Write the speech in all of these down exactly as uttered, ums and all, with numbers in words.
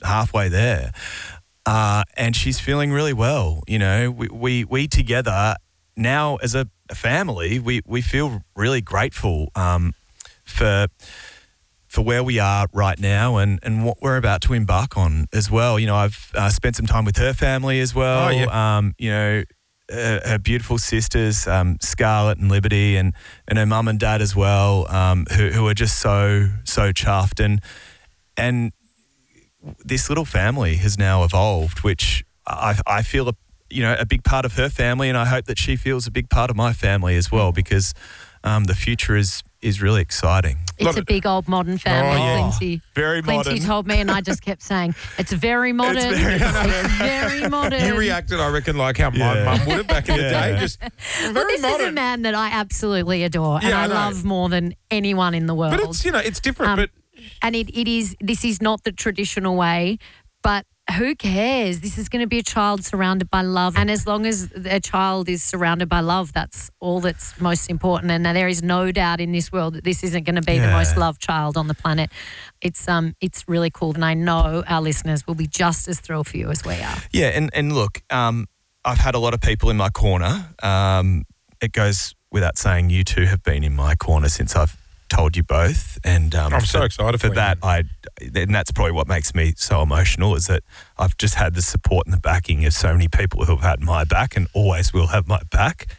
halfway there. Uh, and she's feeling really well. You know, we, we, we together now as a, a family, we, we feel really grateful um, for for where we are right now and, and what we're about to embark on as well. You know, I've uh, spent some time with her family as well. Oh, yeah. Um, you know, her, her beautiful sisters, um, Scarlett and Liberty, and, and her mum and dad as well, um, who, who are just so, so chuffed. And, and this little family has now evolved, which I, I feel, a, you know, a big part of her family, and I hope that she feels a big part of my family as well, because um, the future is is really exciting. It's a big old modern family, Oh, yeah. Clinty. Very modern. Clinty told me, and I just kept saying, it's very modern. It's very- It's very modern. You reacted, I reckon, like how my Yeah. mum would have back in the Yeah. day. Just Well, very this is a modern. man that I absolutely adore and Yeah, I I know. love more than anyone in the world. But it's, you know, it's different. Um, but and it, it is, this is not the traditional way, but who cares? This is going to be a child surrounded by love. And as long as a child is surrounded by love, that's all that's most important. And there is no doubt in this world that this isn't going to be the Yeah. most loved child on the planet. It's um, it's really cool. And I know our listeners will be just as thrilled for you as we are. Yeah, and, and look, um, I've had a lot of people in my corner. Um, it goes without saying you two have been in my corner since I've told you both. And um, I'm so for- excited for for you. that. I, and that's probably what makes me so emotional, is that I've just had the support and the backing of so many people who have had my back and always will have my back.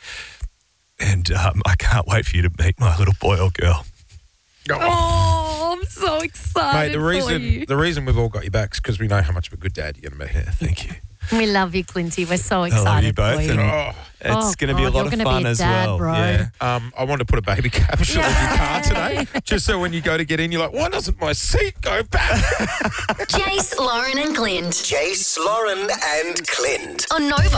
And um, I can't wait for you to meet my little boy or girl. oh, Oh, I'm so excited mate, the for reason you. the reason we've all got your backs because we know how much of a good dad you're going to be. Yeah, thank you. We love you, Clinty. We're so I excited love you both. for you. And Oh, it's Oh, going to be a God, lot you're of gonna be fun a as dad, well. bro. Yeah. um, I wanted to put a baby capsule in your car today, just so when you go to get in, you're like, why doesn't my seat go back? Jace, Lauren and Clint Jace, Lauren, and Clint. on Nova.